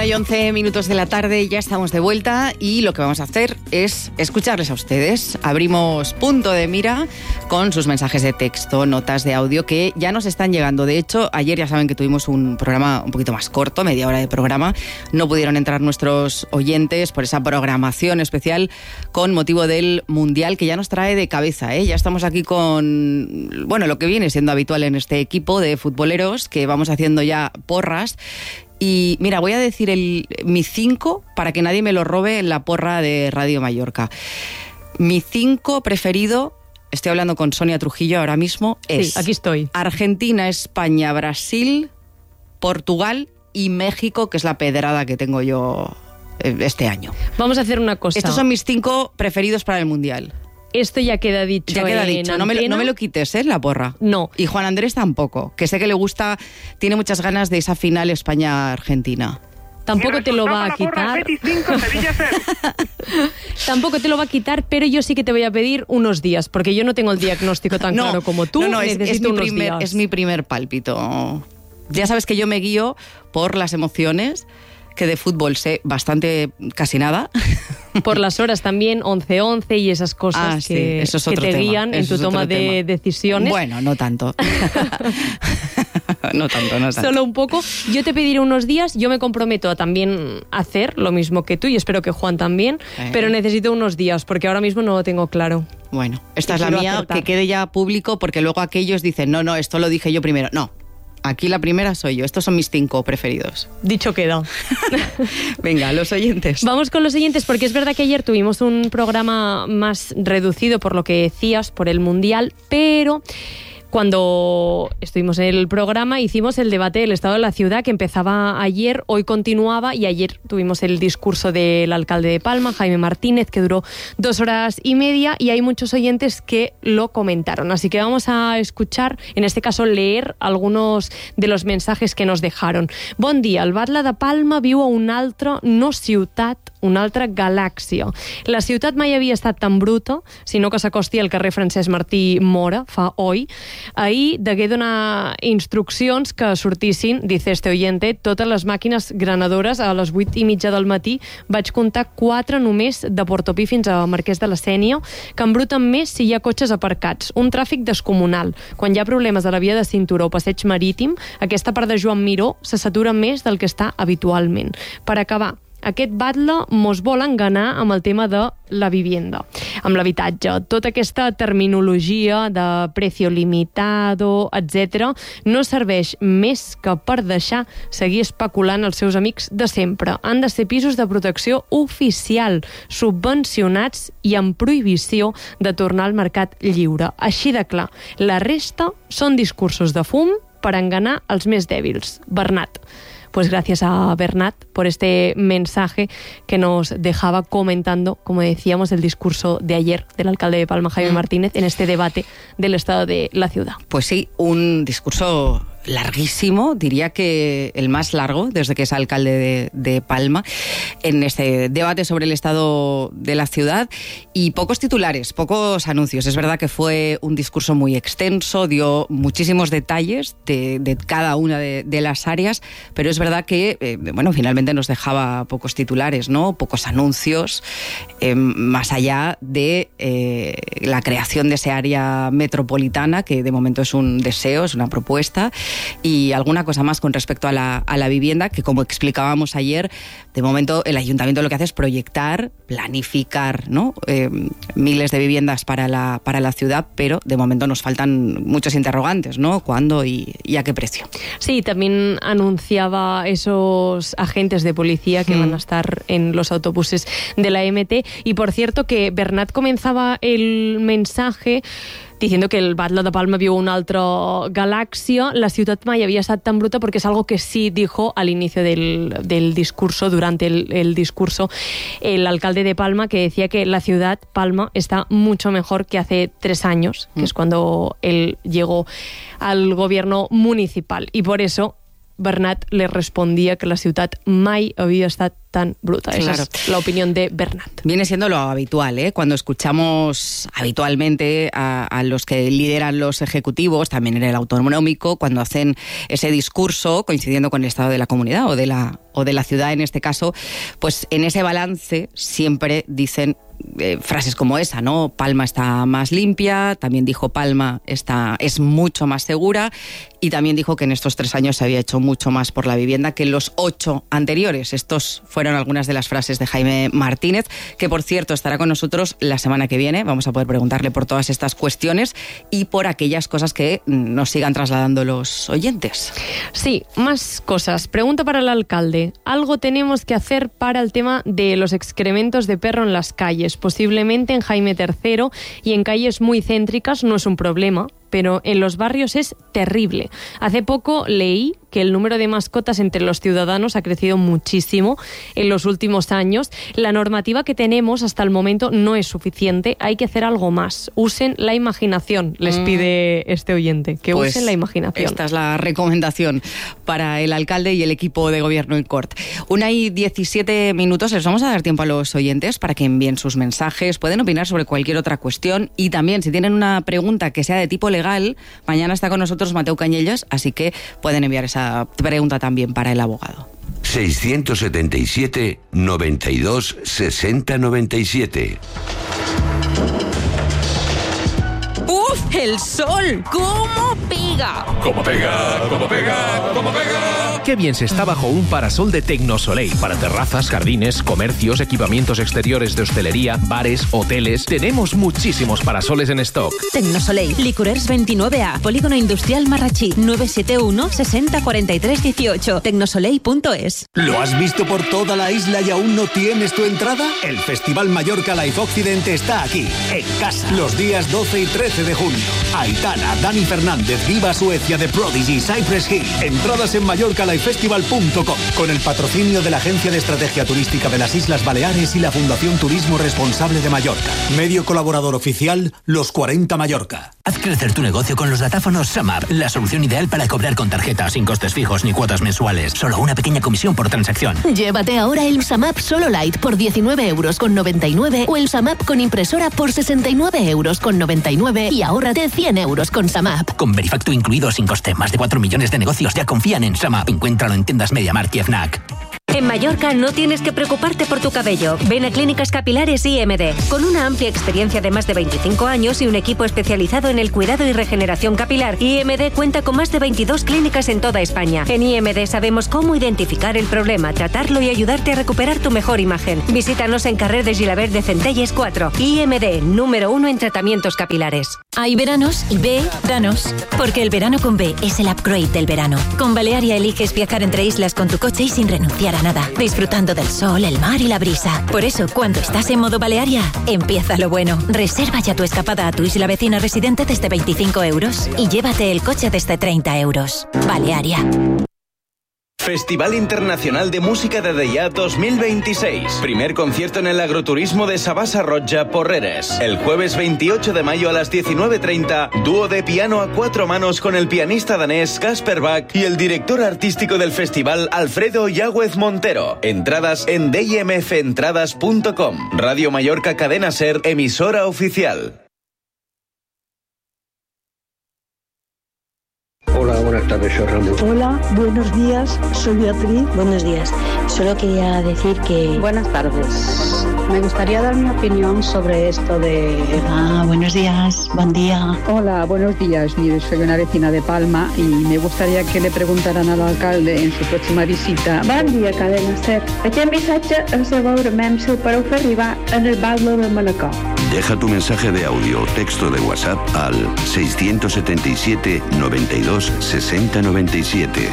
y 11 minutos de la tarde, ya estamos de vuelta y lo que vamos a hacer es escucharles a ustedes. Abrimos Punto de Mira con sus mensajes de texto, notas de audio que ya nos están llegando. De hecho, ayer ya saben que tuvimos un programa un poquito más corto, media hora de programa. No pudieron entrar nuestros oyentes por esa programación especial con motivo del Mundial que ya nos trae de cabeza, ¿eh? Ya estamos aquí con, bueno, lo que viene siendo habitual en este equipo de futboleros, que vamos haciendo ya porras. Y mira, voy a decir mi 5 para que nadie me lo robe en la porra de Radio Mallorca. Mi 5 preferido, estoy hablando con Sonia Trujillo ahora mismo, es aquí estoy. Argentina, España, Brasil, Portugal y México, que es la pedrada que tengo yo este año. Vamos a hacer una cosa. Estos son mis 5 preferidos para el Mundial. Esto ya queda dicho. Ya queda dicho. No me lo quites, ¿eh? La porra. No. Y Juan Andrés tampoco, que sé que le gusta, tiene muchas ganas de esa final España-Argentina. Tampoco te lo va a quitar. Tampoco te lo va a quitar, pero yo sí que te voy a pedir unos días, porque yo no tengo el diagnóstico tan claro como tú. No, es mi primer pálpito. Ya sabes que yo me guío por las emociones, que de fútbol sé bastante, casi nada. Por las horas también, 11-11 y esas cosas que te guían en tu toma de decisiones. Bueno, no tanto. No tanto. Solo un poco. Yo te pediré unos días, yo me comprometo a también hacer lo mismo que tú y espero que Juan también, pero necesito unos días porque ahora mismo no lo tengo claro. Bueno, esta es la mía, acertar. Que quede ya público porque luego aquellos dicen, no, esto lo dije yo primero. No. Aquí la primera soy yo. Estos son mis 5 preferidos. Dicho queda. Venga, los oyentes. Vamos con los oyentes, porque es verdad que ayer tuvimos un programa más reducido por lo que decías, por el Mundial, pero cuando estuvimos en el programa hicimos el debate del estado de la ciudad que empezaba ayer, hoy continuaba y ayer tuvimos el discurso del alcalde de Palma, Jaime Martínez, que duró 2 horas y media y hay muchos oyentes que lo comentaron. Así que vamos a escuchar, en este caso leer algunos de los mensajes que nos dejaron. Bon dia, el Batlle de Palma viu a una altra, no ciutat, una altra galàxia. La ciutat mai havia estat tan bruta, sinó que s'acosti al carrer Francesc Martí Mora, fa oi. Ahir degué donar instruccions que sortissin, dice este oyente, totes les màquines granadores a les 8:30 del matí. Vaig comptar 4 només de Portopí fins a Marquès de la Sénia, que embruten més si hi ha cotxes aparcats. Un tràfic descomunal. Quan hi ha problemes a la via de cinturó o passeig marítim, aquesta part de Joan Miró se satura més del que està habitualment. Per acabar, aquest batlle mos vol enganar amb el tema de la vivienda, amb l'habitatge. Tota aquesta terminologia de precio limitado, etc., no serveix més que per deixar seguir especulant els seus amics de sempre. Han de ser pisos de protecció oficial, subvencionats i amb prohibició de tornar al mercat lliure. Així de clar, la resta són discursos de fum per enganar els més dèbils. Bernat. Pues gracias a Bernat por este mensaje que nos dejaba comentando, como decíamos, el discurso de ayer del alcalde de Palma, Jaime Martínez, en este debate del estado de la ciudad. Pues sí, un discurso larguísimo, diría que el más largo desde que es alcalde de Palma, en este debate sobre el estado de la ciudad, y pocos titulares, pocos anuncios. Es verdad que fue un discurso muy extenso, dio muchísimos detalles de cada una de las áreas, pero es verdad que finalmente nos dejaba pocos titulares, ¿no? Pocos anuncios, más allá de la creación de ese área metropolitana, que de momento es un deseo, es una propuesta, y alguna cosa más con respecto a la vivienda, que como explicábamos ayer, de momento el ayuntamiento lo que hace es proyectar, planificar, ¿no? Miles de viviendas para la ciudad, pero de momento nos faltan muchos interrogantes, ¿no? ¿Cuándo y a qué precio? Sí, también anunciaba esos agentes de policía que van a estar en los autobuses de la MT, y por cierto que Bernat comenzaba el mensaje diciendo que el Batlle de Palma viu una altra galàxia. La ciutat mai havia estat tan bruta, porque es algo que sí dijo al inicio del discurso, durante el discurso, el alcalde de Palma, que decía que la ciudad, Palma, está mucho mejor que hace 3 años, que es cuando él llegó al gobierno municipal. Y por eso Bernat le respondía que la ciutat mai havia estat tan bruta. Claro. Esa es la opinión de Bernat. Viene siendo lo habitual, ¿eh? Cuando escuchamos habitualmente a los que lideran los ejecutivos, también en el autonómico, cuando hacen ese discurso coincidiendo con el estado de la comunidad o o de la ciudad en este caso, pues en ese balance siempre dicen frases como esa, ¿no? Palma está más limpia, también dijo Palma es mucho más segura, y también dijo que en estos 3 años se había hecho mucho más por la vivienda que en los 8 anteriores. Estos fueron algunas de las frases de Jaime Martínez, que por cierto estará con nosotros la semana que viene. Vamos a poder preguntarle por todas estas cuestiones y por aquellas cosas que nos sigan trasladando los oyentes. Sí, más cosas. Pregunta para el alcalde. Algo tenemos que hacer para el tema de los excrementos de perro en las calles. Posiblemente en Jaime III y en calles muy céntricas no es un problema, pero en los barrios es terrible. Hace poco leí que el número de mascotas entre los ciudadanos ha crecido muchísimo en los últimos años. La normativa que tenemos hasta el momento no es suficiente, hay que hacer algo más. Usen la imaginación, les pide este oyente, que pues usen la imaginación. Esta es la recomendación para el alcalde y el equipo de gobierno en Cort. 1:17 minutos, les vamos a dar tiempo a los oyentes para que envíen sus mensajes, pueden opinar sobre cualquier otra cuestión y también si tienen una pregunta que sea de tipo legal, mañana está con nosotros Mateu Cañellas, así que pueden enviar esa pregunta también para el abogado. 677 92 60 97. ¡Uf! ¡El sol! ¿Cómo pega? ¡Cómo pega! ¡Cómo pega! ¡Cómo pega! Qué bien se está bajo un parasol de Tecnosoleil. Para terrazas, jardines, comercios, equipamientos exteriores de hostelería, bares, hoteles. Tenemos muchísimos parasoles en stock. Tecnosoleil, Licorers 29A, Polígono Industrial Marrachí, 971 60 43 18, tecnosoleil.es. ¿Lo has visto por toda la isla y aún no tienes tu entrada? El Festival Mallorca Live Occidente está aquí, en casa, los días 12 y 13 de junio. Aitana, Dani Fernández, Viva Suecia, The Prodigy, Cypress Hill. Entradas en mallorcalifefestival.com, con el patrocinio de la Agencia de Estrategia Turística de las Islas Baleares y la Fundación Turismo Responsable de Mallorca. Medio colaborador oficial, Los 40 Mallorca. Haz crecer tu negocio con los datáfonos SumUp, la solución ideal para cobrar con tarjeta, sin costes fijos ni cuotas mensuales. Solo una pequeña comisión por transacción. Llévate ahora el SumUp Solo Lite por 19,99 € o el SumUp con impresora por 69,99 € y ahórrate 100 € con SumUp. Con Verifacto incluido sin coste, más de 4 millones de negocios ya confían en SumUp. Encuéntralo en tiendas MediaMarkt y FNAC. En Mallorca no tienes que preocuparte por tu cabello. Ven a Clínicas Capilares IMD. Con una amplia experiencia de más de 25 años y un equipo especializado en el cuidado y regeneración capilar, IMD cuenta con más de 22 clínicas en toda España. En IMD sabemos cómo identificar el problema, tratarlo y ayudarte a recuperar tu mejor imagen. Visítanos en Carrer de Gilabert de Centelles 4. IMD, número 1 en tratamientos capilares. Hay veranos y veranos, porque el verano con B es el upgrade del verano. Con Balearia eliges viajar entre islas con tu coche y sin renunciar a nada, disfrutando del sol, el mar y la brisa. Por eso, cuando estás en modo Balearia, empieza lo bueno. Reserva ya tu escapada a tu isla vecina residente desde 25 € y llévate el coche desde 30 €. Balearia. Festival Internacional de Música de Deià 2026. Primer concierto en el agroturismo de Sabasa Roja, Porreres. El jueves 28 de mayo a las 19:30, dúo de piano a 4 manos con el pianista danés Kasper Bach y el director artístico del festival Alfredo Yáguez Montero. Entradas en dmfentradas.com. Radio Mallorca Cadena Ser, emisora oficial. Hola, buenas tardes, soy Ramón. Hola, buenos días, soy Beatriz. Buenos días, solo quería decir que... Buenas tardes, me gustaría dar mi opinión sobre esto de... buenos días, buen día. Hola, buenos días, mire, soy una vecina de Palma y me gustaría que le preguntaran al alcalde en su próxima visita. Bon dia, Cadena Ser. Aquest missatge es deu veure Memsil per a fer arribar en el Batlle de Manacor. Deja tu mensaje de audio o texto de WhatsApp al 677 92 60 97.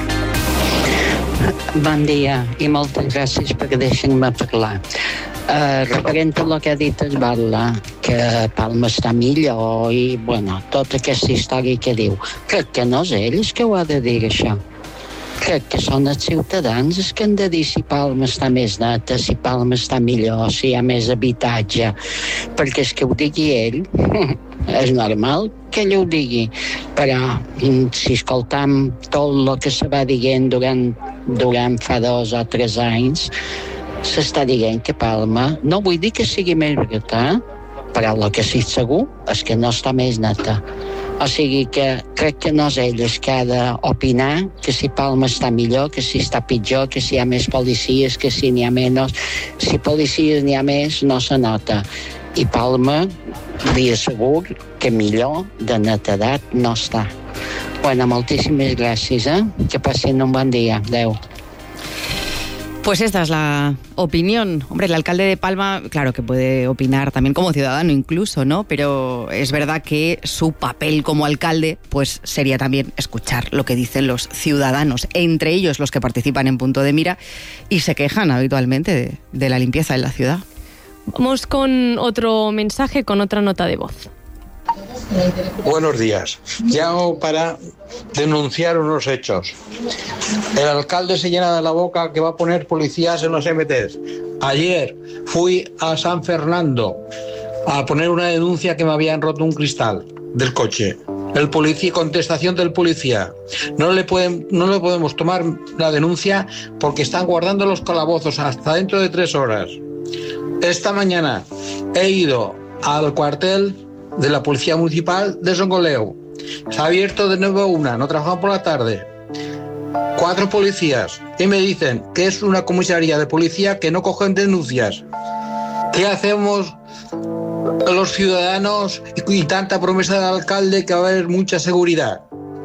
Bon dia i moltes gràcies perquè deixin-me parlar. Referent a el que ha dit el Batlle, que Palma està millor i, bueno, tota aquesta història que diu, crec que no és ells que ho ha de dir, això. Crec que són els ciutadans els que han de dir si Palma està més neta, si Palma està millor, si hi ha més habitatge, perquè és que ho digui ell, és normal que ell ho digui, però si escoltam tot el que se va dient durant fa 2 o 3 anys, s'està dient que Palma, no vull dir que sigui més barata, però el que sí segur és que no està més neta. O sigui que crec que no és elles que ha d'opinar, que si Palma està millor, que si està pitjor, que si hi ha més policies, que si n'hi ha menys. Si policies n'hi ha més, no se nota. I Palma, li asseguro que millor de netedat no està. Bueno, moltíssimes gràcies, Que passin un bon dia. Adeu. Pues esta es la opinión. Hombre, el alcalde de Palma, claro que puede opinar también como ciudadano incluso, ¿no? Pero es verdad que su papel como alcalde, pues sería también escuchar lo que dicen los ciudadanos, entre ellos los que participan en Punto de Mira y se quejan habitualmente de la limpieza en la ciudad. Vamos con otro mensaje, con otra nota de voz. Buenos días. Llamo para denunciar unos hechos. El alcalde se llena de la boca que va a poner policías en los MTs. Ayer fui a San Fernando a poner una denuncia que me habían roto un cristal del coche. El policía, contestación del policía. No le podemos tomar la denuncia porque están guardando los calabozos hasta dentro de 3 horas. Esta mañana he ido al cuartel de la Policía Municipal de Songoleu. Se ha abierto de nuevo una, no trabajan por la tarde. 4 policías y me dicen que es una comisaría de policía que no cogen denuncias. ¿Qué hacemos los ciudadanos y tanta promesa del alcalde que va a haber mucha seguridad?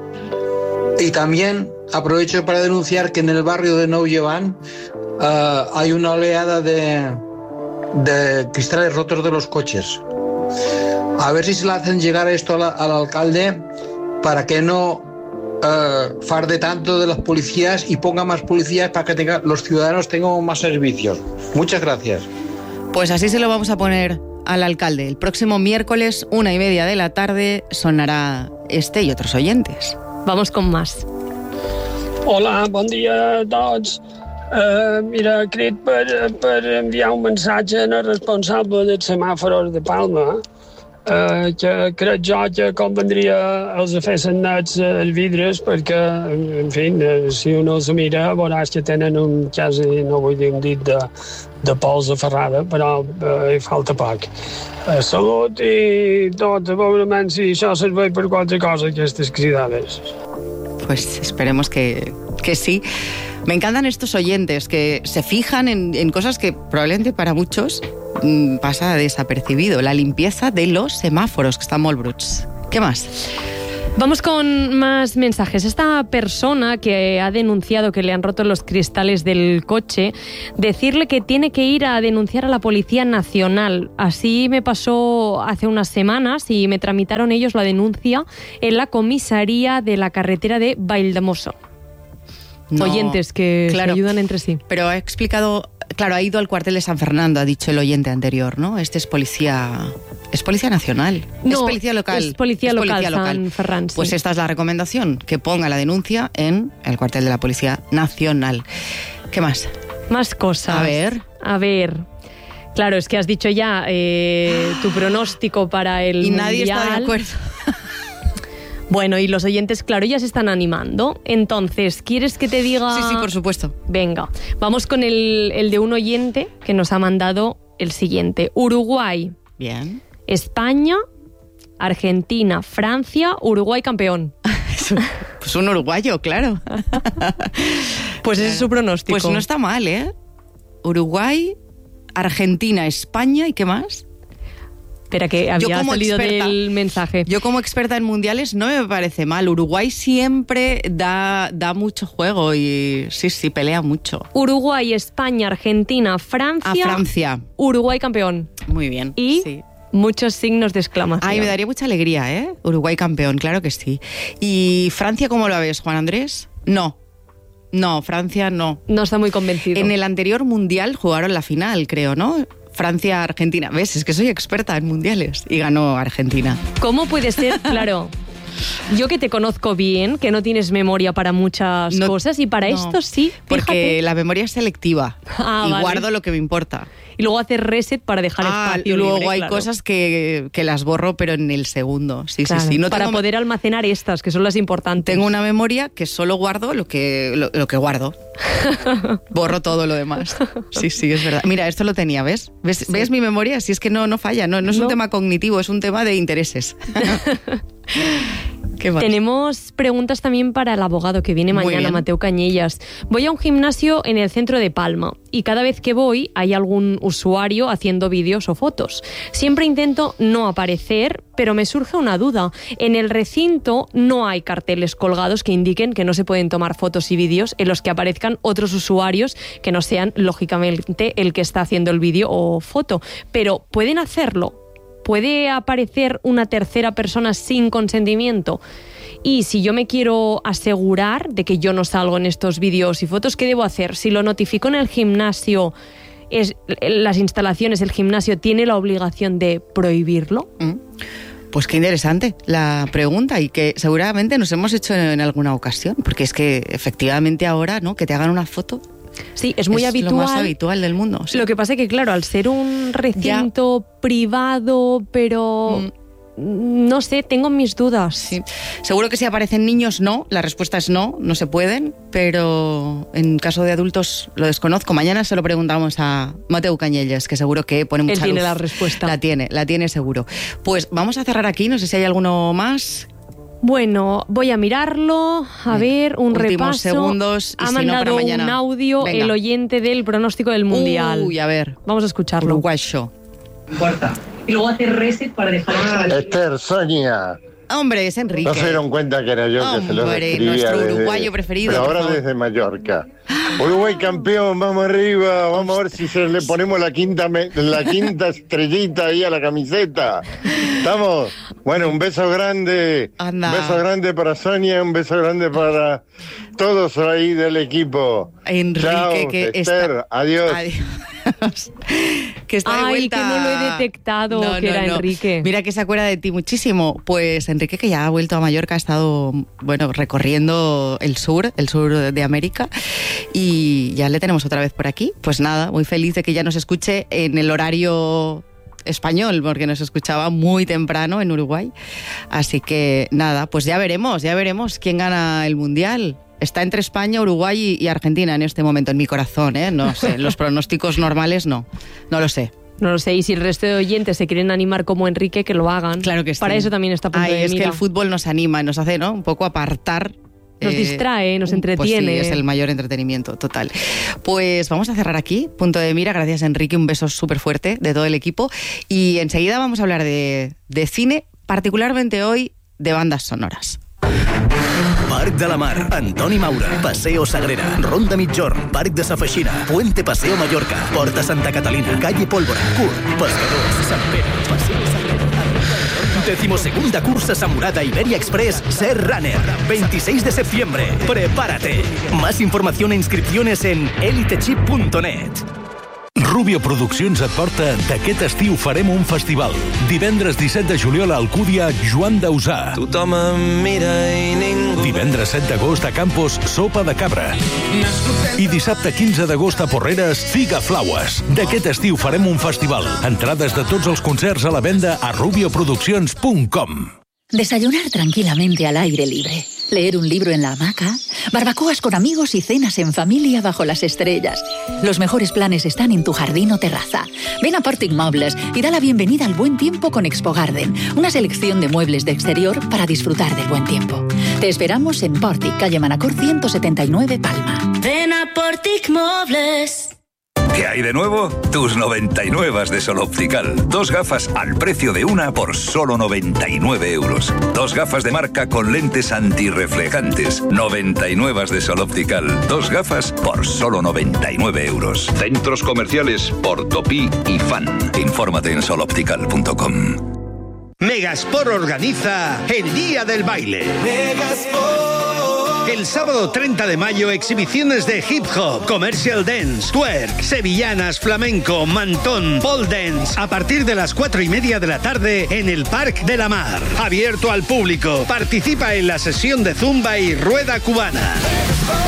Y también aprovecho para denunciar que en el barrio de Nou Llevant hay una oleada de cristales rotos de los coches. A ver si se le hacen llegar esto al alcalde para que no farde tanto de las policías y ponga más policías para que los ciudadanos tengan más servicios. Muchas gracias. Pues así se lo vamos a poner al alcalde. El próximo miércoles, 1:30 de la tarde, sonará este y otros oyentes. Vamos con más. Hola, bon dia a tots. Mira, crit per enviar un missatge al responsable dels semàfors de Palma, que crec jo que convendria els fer nets els vidres perquè, en fi, si un els mira veuràs que tenen un quasi, no vull dir un dit de pols aferrada, però hi falta poc. Salut i tot, a veure si això serveix per qualque cosa, aquestes cridades. Pues esperemos que sí. Me encantan estos oyentes que se fijan en cosas que probablemente para muchos pasa desapercibido. La limpieza de los semáforos, que están molt bruts. ¿Qué más? Vamos con más mensajes. Esta persona que ha denunciado que le han roto los cristales del coche, decirle que tiene que ir a denunciar a la Policía Nacional. Así me pasó hace unas semanas y me tramitaron ellos la denuncia en la comisaría de la carretera de Valldemossa. No, oyentes que se ayudan entre sí. Pero ha explicado, claro, ha ido al cuartel de San Fernando, ha dicho el oyente anterior, ¿no? Este es policía nacional. No, es policía local. Es policía local. San Ferran, sí. Pues esta es la recomendación, que ponga la denuncia en el cuartel de la Policía Nacional. ¿Qué más? Más cosas. A ver. Claro, es que has dicho ya tu pronóstico para el Mundial. Nadie está de acuerdo. Bueno, y los oyentes, claro, ya se están animando. Entonces, ¿quieres que te diga...? Sí, por supuesto. Venga, vamos con el de un oyente que nos ha mandado el siguiente. Uruguay. Bien. España, Argentina, Francia, Uruguay campeón. Pues un uruguayo, claro. Pues ese es su pronóstico. Pues no está mal, ¿eh? Uruguay, Argentina, España, ¿y qué más? Espera, que había salido del mensaje. Yo como experta en mundiales no me parece mal. Uruguay siempre da mucho juego y sí, pelea mucho. Uruguay, España, Argentina, Francia. A Francia. Uruguay campeón. Muy bien. Y sí. Muchos signos de exclamación. Ay, me daría mucha alegría, ¿eh? Uruguay campeón, claro que sí. ¿Y Francia cómo lo ves, Juan Andrés? No, Francia no. No está muy convencido. En el anterior mundial jugaron la final, creo, ¿no? Francia-Argentina. ¿Ves? Es que soy experta en mundiales. Y ganó Argentina. ¿Cómo puede ser? Claro. Yo que te conozco bien, que no tienes memoria para muchas cosas y para esto sí. Porque la memoria es selectiva. Y vale. Guardo lo que me importa. Y luego hacer reset para dejar espacio y luego libre, hay cosas que las borro, pero en el segundo. Sí, claro. Sí. No para poder almacenar estas, que son las importantes. Tengo una memoria que solo guardo lo que guardo. Borro todo lo demás. Sí, es verdad. Mira, esto lo tenía, ¿ves? ¿Ves mi memoria? Si es que no falla, no es un tema cognitivo, es un tema de intereses. Tenemos preguntas también para el abogado que viene mañana, Mateu Cañellas. Voy a un gimnasio en el centro de Palma y cada vez que voy hay algún usuario haciendo vídeos o fotos. Siempre intento no aparecer, pero me surge una duda. En el recinto no hay carteles colgados que indiquen que no se pueden tomar fotos y vídeos en los que aparezcan otros usuarios que no sean, lógicamente, el que está haciendo el vídeo o foto. Pero ¿pueden hacerlo? ¿Puede aparecer una tercera persona sin consentimiento? Y si yo me quiero asegurar de que yo no salgo en estos vídeos y fotos, ¿qué debo hacer? Si lo notifico en el gimnasio, las instalaciones, el gimnasio tiene la obligación de prohibirlo. Pues qué interesante la pregunta y que seguramente nos hemos hecho en alguna ocasión, porque es que efectivamente ahora, ¿no?, que te hagan una foto. Sí, es muy habitual. Es lo más habitual del mundo. Sí. Lo que pasa es que, claro, al ser un recinto privado, pero no sé, tengo mis dudas. Sí. Seguro que si aparecen niños, no. La respuesta es no se pueden, pero en caso de adultos lo desconozco. Mañana se lo preguntamos a Mateu Cañellas, que seguro que pone mucha luz. Él tiene la respuesta. La tiene seguro. Pues vamos a cerrar aquí, no sé si hay alguno más. Bueno, voy a mirarlo, a ver, un últimos repaso. Segundos, y ha si mandado no, para mañana. Un audio. Venga. El oyente del pronóstico del Mundial. Uy, a ver. Vamos a escucharlo. Uruguay Show. Importa. Y luego hacer reset para dejar... Esther, Sonia. Hombre, es Enrique. No se dieron cuenta que era yo que se lo escribía. Nuestro uruguayo preferido. Pero ahora desde Mallorca. Uruguay campeón, vamos arriba, vamos a ver si le ponemos la quinta estrellita ahí a la camiseta. ¿Estamos? Bueno, un beso grande. Anda. Un beso grande para Sonia, un beso grande para todos ahí del equipo. Enrique, chao, que Esther, adiós. Que está de vuelta. Que no lo he detectado, que era Enrique. Mira que se acuerda de ti muchísimo. Pues Enrique, que ya ha vuelto a Mallorca, ha estado, bueno, recorriendo el sur de América, y ya le tenemos otra vez por aquí. Pues nada, muy feliz de que ya nos escuche en el horario español, porque nos escuchaba muy temprano en Uruguay. Así que nada, pues ya veremos quién gana el Mundial. Está entre España, Uruguay y Argentina en este momento, en mi corazón, ¿eh? No sé, los pronósticos normales no lo sé. No lo sé, y si el resto de oyentes se quieren animar como Enrique, que lo hagan. Claro que sí. Para eso también está a punto de es mira. Que el fútbol nos anima, nos hace, ¿no?, un poco apartar. Nos distrae, nos entretiene. Pues sí, es el mayor entretenimiento, total. Pues vamos a cerrar aquí, punto de mira. Gracias, Enrique, un beso súper fuerte de todo el equipo. Y enseguida vamos a hablar de cine, particularmente hoy de bandas sonoras. Parc de la Mar, Antoni Maura, Paseo Sagrera, Ronda Migjorn, Parc de Sa Feixina, Puente Paseo Mallorca, Porta Santa Catalina, Calle Pólvora, Curt, Pescadors, Sant Pere, Paseo Sagrera. 12ª cursa Samurada Iberia Express Ser Runner, 26 de septiembre. Prepárate. Más información e inscripciones en elitechip.net. Rubio Produccions et porta d'aquest estiu farem un festival. Divendres 17 de juliol a Alcúdia, Joan Dausà. Tothom em mira i ningú... Divendres 7 d'agost a Campos, Sopa de Cabra. I dissabte 15 d'agost a Porreres, Figa Flaues. D'aquest estiu farem un festival. Entrades de tots els concerts a la venda a rubioproduccions.com. Desayunar tranquilamente al aire libre, leer un libro en la hamaca, barbacoas con amigos y cenas en familia bajo las estrellas. Los mejores planes están en tu jardín o terraza. Ven a Portic Mobles y da la bienvenida al buen tiempo con Expo Garden, una selección de muebles de exterior para disfrutar del buen tiempo. Te esperamos en Portic, calle Manacor 179, Palma. Ven a Portic Mobles. ¿Qué hay de nuevo? Tus 99 de Sol Optical. 2 gafas al precio de una por solo 99 euros. 2 gafas de marca con lentes antirreflejantes. 99 de Sol Optical. 2 gafas por solo 99 euros. Centros comerciales Portopí y Fan. Infórmate en soloptical.com. Megasport organiza el Día del Baile. Megasport. El sábado 30 de mayo, exhibiciones de hip hop, commercial dance, twerk, sevillanas, flamenco, mantón, pole dance, a partir de las 4:30 de la tarde en el Parc de la Mar. Abierto al público. Participa en la sesión de zumba y rueda cubana. Te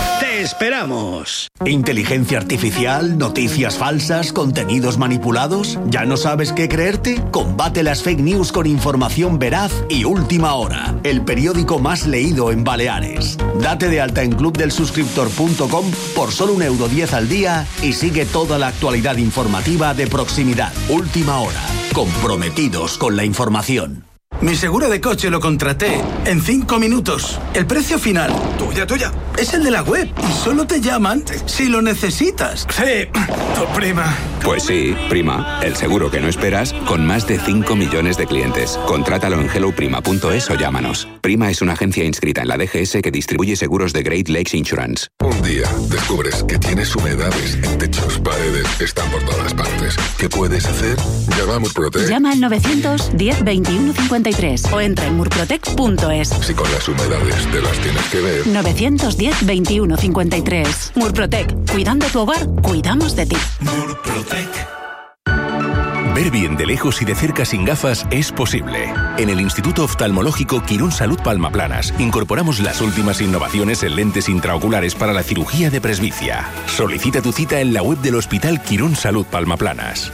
esperamos! ¿Inteligencia artificial? ¿Noticias falsas? ¿Contenidos manipulados? ¿Ya no sabes qué creerte? Combate las fake news con información veraz y Última Hora, el periódico más leído en Baleares. Date de alta en clubdelsuscriptor.com por solo €1.10 al día y sigue toda la actualidad informativa de proximidad. Última Hora, comprometidos con la información. Mi seguro de coche lo contraté en 5 minutos. El precio final, tuya, es el de la web y solo te llaman si lo necesitas. Sí, tu prima. Pues sí, Prima, el seguro que no esperas con más de 5 millones de clientes. Contrátalo en helloprima.es o llámanos. Prima es una agencia inscrita en la DGS que distribuye seguros de Great Lakes Insurance. Un día descubres que tienes humedades en techos, paredes, están por todas partes. ¿Qué puedes hacer? Llama a Murprotec. Llama al 910 21 53 o entra en murprotec.es. Si con las humedades te las tienes que ver. 910 21 53. Murprotec. Cuidando tu hogar, cuidamos de ti. Murprotec. Ver bien de lejos y de cerca sin gafas es posible. En el Instituto Oftalmológico Quirón Salud Palma Planas incorporamos las últimas innovaciones en lentes intraoculares para la cirugía de presbicia. Solicita tu cita en la web del Hospital Quirón Salud Palma Planas.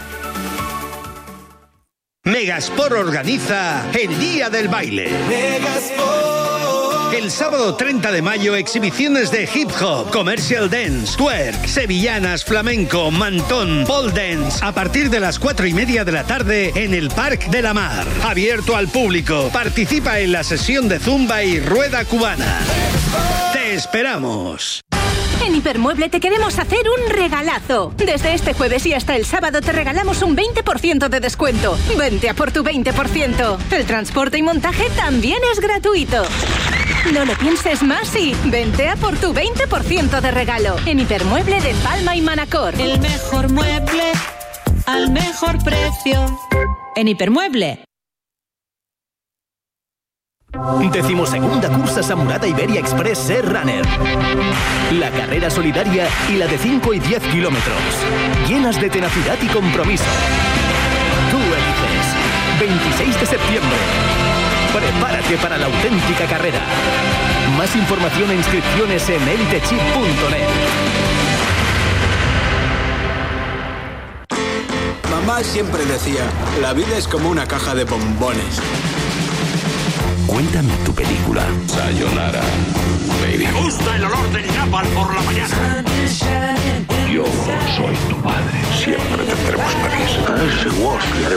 Megasport organiza el Día del Baile. El sábado 30 de mayo, exhibiciones de hip hop, commercial dance, twerk, sevillanas, flamenco, mantón, pole dance, a partir de las 4:30 de la tarde en el Parc de la Mar. Abierto al público. Participa en la sesión de zumba y rueda cubana. ¡Te esperamos! En Hipermueble te queremos hacer un regalazo. Desde este jueves y hasta el sábado te regalamos un 20% de descuento. Vente a por tu 20%. El transporte y montaje también es gratuito. No lo pienses más y vente a por tu 20% de regalo. En Hipermueble de Palma y Manacor. El mejor mueble al mejor precio. En Hipermueble. 12ª cursa Samurata Iberia Express Ser Runner. La carrera solidaria y la de 5 y 10 kilómetros. Llenas de tenacidad y compromiso. Tú eliges. 26 de septiembre. Prepárate para la auténtica carrera. Más información e inscripciones en elitechip.net. Mamá siempre decía, la vida es como una caja de bombones. Cuéntame tu película. Sayonara, baby. Me gusta el olor del napalm por la mañana. Yo soy tu padre. Siempre tendremos París. Ese Wall Street